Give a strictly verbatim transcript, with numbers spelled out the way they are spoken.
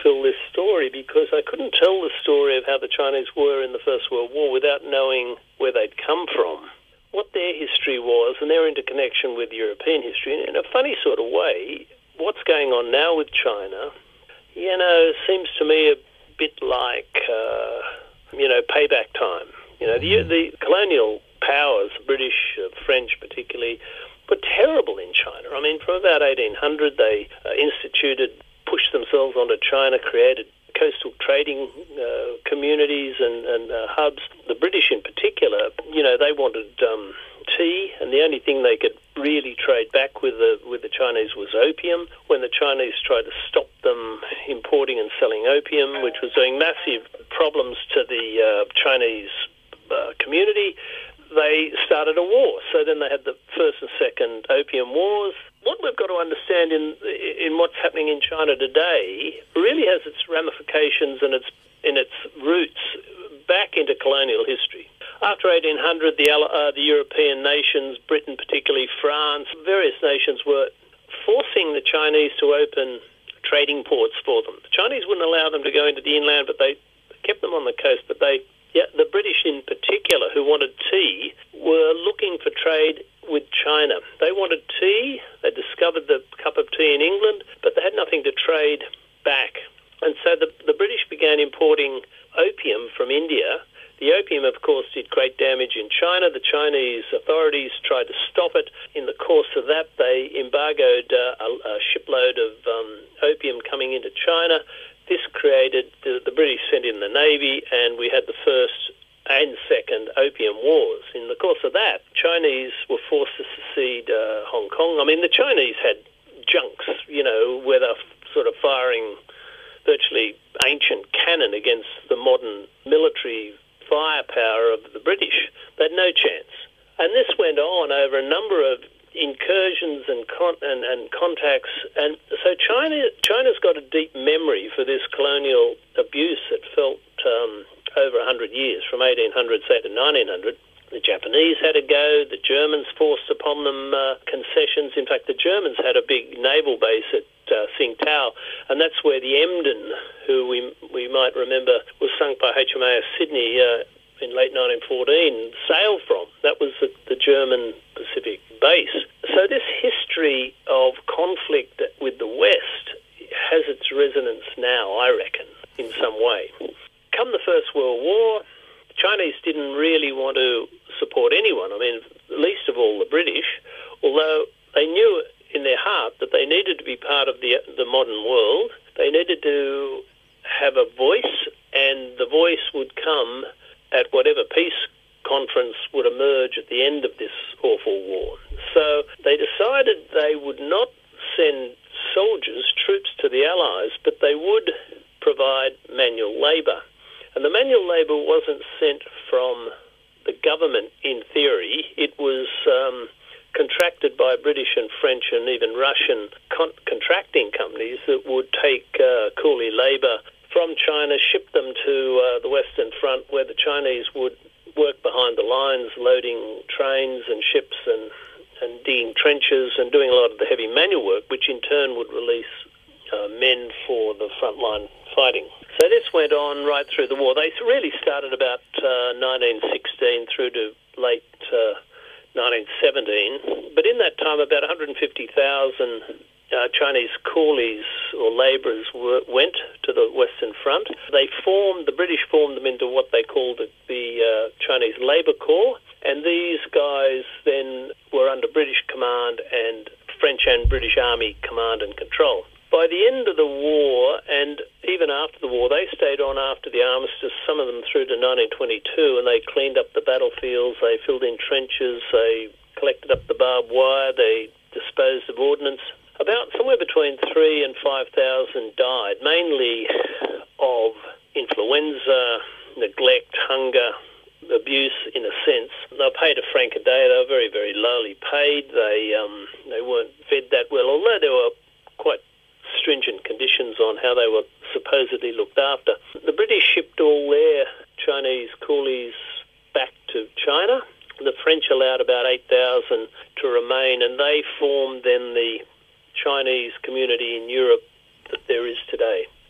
fill this story because I couldn't tell the story of how the Chinese were in the First World War without knowing where they'd come from, what their history was, and their interconnection with European history. And in a funny sort of way, what's going on now with China, you know, seems to me a bit like, uh, you know, payback time. You know, the, the colonial powers, British, uh, French particularly, were terrible in China. I mean, from about eighteen hundred, they uh, instituted, pushed themselves onto China, created coastal trading uh, communities and, and uh, hubs. The British in particular, you know, they wanted um, tea, and the only thing they could really trade back with the with the Chinese was opium. When the Chinese tried to stop them importing and selling opium, which was doing massive problems to the uh, Chinese uh, community, they started a war. So then they had the first and second opium wars. What we've got to understand in in what's happening in China today really has its ramifications and its in its roots back into colonial history. After eighteen hundred, the uh, the European nations, Britain particularly, France, various nations were forcing the Chinese to open trading ports for them. The Chinese wouldn't allow them to go into the inland, but they kept them on the coast. But they, yeah, the British in particular, who wanted tea, were looking for trade with China. They wanted tea. They discovered the cup of tea in England, but they had nothing to trade back. And so the, the British began importing opium from India. The opium, of course, did great damage in China. The Chinese authorities tried to stop it. In the course of that, they embargoed uh, a, a shipload of um, opium coming into China. This created, the, the British sent in the Navy, and we had the first and second opium wars. In the course of that, Chinese were forced to secede uh, Hong Kong. I mean, the Chinese had junks, you know, where they're sort of firing virtually ancient cannon against the modern military firepower of the British. They had no chance. And this went on over a number of incursions and con- and, and contacts. And so China, China's got a deep memory for this colonial abuse that felt um, over one hundred years, from eighteen hundred, say, to nineteen hundred. The Japanese had a go. The Germans forced upon them uh, concessions. In fact, the Germans had a big naval base at uh, Tsingtao, and that's where the Emden, who we we might remember was sunk by H M A S Sydney uh, in late nineteen fourteen, sailed from. That was the, the German Pacific base. So this history of conflict with the West has its resonance now, I reckon, in some way. Come the First World War, the Chinese didn't really want to support anyone. I mean, least of all the British, although they knew in their heart that they needed to be part of the the modern world. They needed to have a voice, and the voice would come at whatever peace conference would emerge at the end of this awful war. So they decided they would not send soldiers, troops to the Allies, but they would provide manual labour. And the manual labour wasn't sent from the government in theory. It was um, contracted by British and French and even Russian con- contracting companies that would take uh, coolie labour from China, ship them to uh, the Western Front, where the Chinese would work behind the lines, loading trains and ships and, and digging trenches and doing a lot of the heavy manual work, which in turn would release uh, men for the frontline fighting. So this went on right through the war. They really started about uh, nineteen sixteen through to late uh, nineteen seventeen. But in that time, about one hundred fifty thousand uh, Chinese coolies or labourers were, went to the Western Front. They formed, the British formed them into what they called the, the uh, Chinese Labour Corps. And these guys then were under British command and French and British Army command and control. By the end of the war, and even after the war, they stayed on after the armistice, some of them through to nineteen twenty-two, and they cleaned up the battlefields, they filled in trenches, they collected up the barbed wire, they disposed of ordnance. About somewhere between three and five thousand died, mainly of influenza, neglect, hunger, abuse in a sense. They were paid a franc a day. They were very, very lowly paid. They um, they weren't fed that well, although there were quite stringent conditions on how they were supposedly looked after. The British shipped all their Chinese coolies back to China. The French allowed about eight thousand to remain, and they formed then the Chinese community in Europe that there is today.